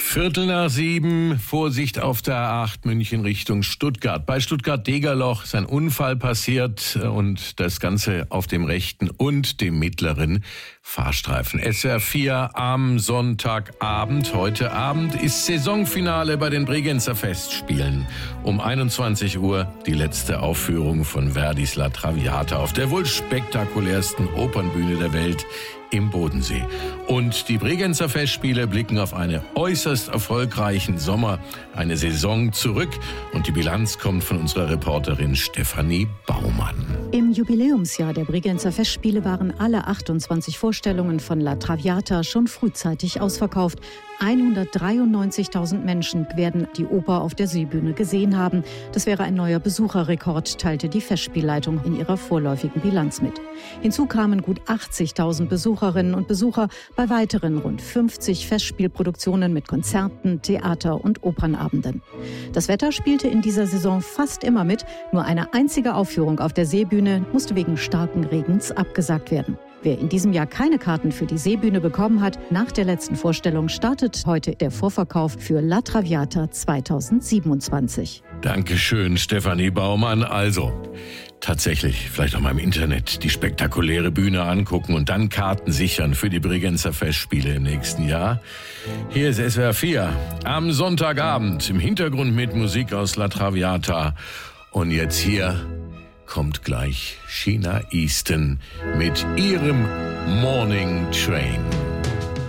7:15, Vorsicht auf der A8 München Richtung Stuttgart. Bei Stuttgart-Degerloch ist ein Unfall passiert und das Ganze auf dem rechten und dem mittleren Fahrstreifen. SWR 4 am Sonntagabend. Heute Abend ist Saisonfinale bei den Bregenzer Festspielen. Um 21 Uhr die letzte Aufführung von Verdis La Traviata auf der wohl spektakulärsten Opernbühne der Welt im Bodensee. Und die Bregenzer Festspiele blicken auf einen äußerst erfolgreichen Sommer, eine Saison zurück. Und die Bilanz kommt von unserer Reporterin Stefanie Baumann. Im Jubiläumsjahr der Bregenzer Festspiele waren alle 28 Vorstellungen von La Traviata schon frühzeitig ausverkauft. 193.000 Menschen werden die Oper auf der Seebühne gesehen haben. Das wäre ein neuer Besucherrekord, teilte die Festspielleitung in ihrer vorläufigen Bilanz mit. Hinzu kamen gut 80.000 Besucherinnen und Besucher bei weiteren rund 50 Festspielproduktionen mit Konzerten, Theater- und Opernabenden. Das Wetter spielte in dieser Saison fast immer mit. Nur eine einzige Aufführung auf der Seebühne musste wegen starken Regens abgesagt werden. Wer in diesem Jahr keine Karten für die Seebühne bekommen hat, nach der letzten Vorstellung startet heute der Vorverkauf für La Traviata 2027. Dankeschön, Stefanie Baumann. Also, tatsächlich, vielleicht auch mal im Internet die spektakuläre Bühne angucken und dann Karten sichern für die Bregenzer Festspiele im nächsten Jahr. Hier ist SWR 4 am Sonntagabend im Hintergrund mit Musik aus La Traviata. Und jetzt hier kommt gleich Sheena Easton mit ihrem Morning Train.